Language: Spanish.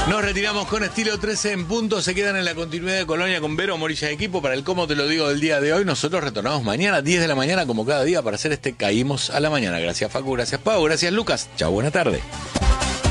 Nos retiramos con estilo 13 en punto. Se quedan en la continuidad de Colonia con Vero Morilla de equipo para el cómo te lo digo del día de hoy. Nosotros retornamos mañana 10 de la mañana como cada día para hacer este Caímos a la Mañana. Gracias Facu, gracias Pau, gracias Lucas. Chau, buena tarde.